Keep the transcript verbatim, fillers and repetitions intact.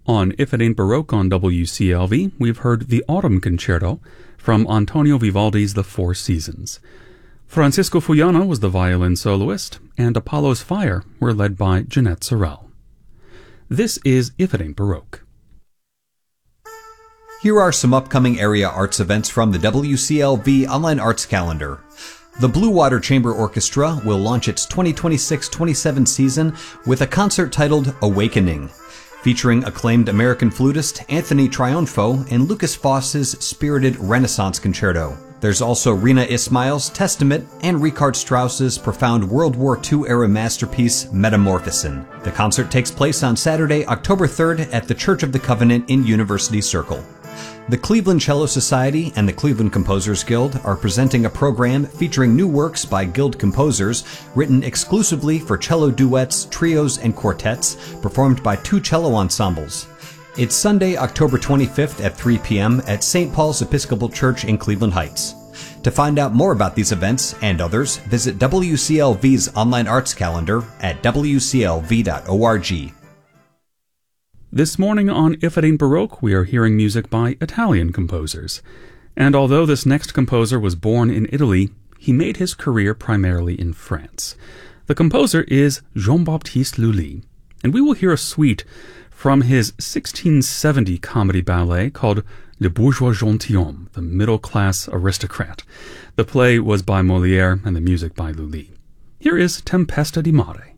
On If It Ain't Baroque on W C L V, we've heard the Autumn Concerto from Antonio Vivaldi's The Four Seasons. Francisco Fuyana was the violin soloist, and Apollo's Fire were led by Jeanette Sorrell. This is If It Ain't Baroque. Here are some upcoming area arts events from the W C L V Online Arts Calendar. The Blue Water Chamber Orchestra will launch its twenty twenty-six twenty-seven season with a concert titled Awakening, featuring acclaimed American flutist Anthony Triunfo and Lucas Foss's spirited Renaissance Concerto. There's also Rina Ismail's Testament and Richard Strauss's profound World War Two era masterpiece Metamorphosin. The concert takes place on Saturday, October third at the Church of the Covenant in University Circle. The Cleveland Cello Society and the Cleveland Composers Guild are presenting a program featuring new works by Guild composers written exclusively for cello duets, trios, and quartets, performed by two cello ensembles. It's Sunday, October twenty-fifth at three p.m. at Saint Paul's Episcopal Church in Cleveland Heights. To find out more about these events and others, visit W C L V's online arts calendar at w c l v dot org. This morning on If It Ain't Baroque, we are hearing music by Italian composers. And although this next composer was born in Italy, he made his career primarily in France. The composer is Jean-Baptiste Lully, and we will hear a suite from his sixteen seventy comedy ballet called Le Bourgeois Gentilhomme, the middle-class aristocrat. The play was by Molière and the music by Lully. Here is Tempesta di Mare.